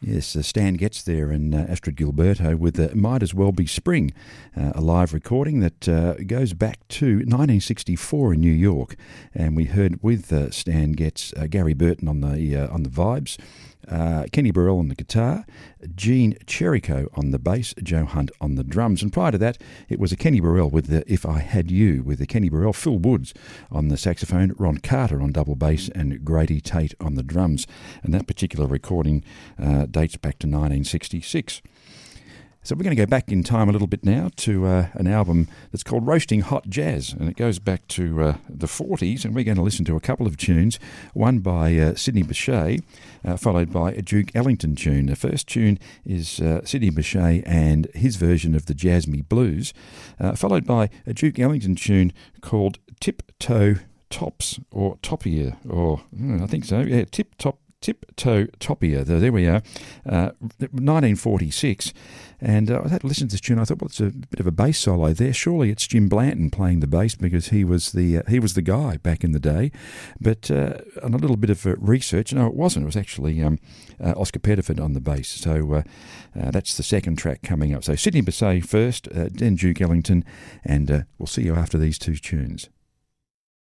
Yes, Stan Getz there and Astrid Gilberto with Might As Well Be Spring, a live recording that goes back to 1964 in New York. And we heard with Stan Getz, Gary Burton on the vibes, Kenny Burrell on the guitar, Gene Cherico on the bass, Joe Hunt on the drums. And prior to that, it was a Kenny Burrell with If I Had You, with the Kenny Burrell, Phil Woods on the saxophone, Ron Carter on double bass, and Grady Tate on the drums. And that particular recording dates back to 1966. So we're going to go back in time a little bit now to an album that's called Roasting Hot Jazz, and it goes back to the 40s, and we're going to listen to a couple of tunes, one by Sidney Bechet, followed by a Duke Ellington tune. The first tune is Sidney Bechet and his version of the Jazz Me Blues, followed by a Duke Ellington tune called Tiptoe Tops, or Toppier, or I think so, yeah, Tiptoe Toppier. There we are, 1946. And I had to listen to this tune. I thought, well, it's a bit of a bass solo there. Surely it's Jim Blanton playing the bass, because he was the guy back in the day. But on a little bit of research, no, it wasn't. It was actually Oscar Pettiford on the bass. So that's the second track coming up. So Sidney Bechet first, then Duke Ellington, and we'll see you after these two tunes.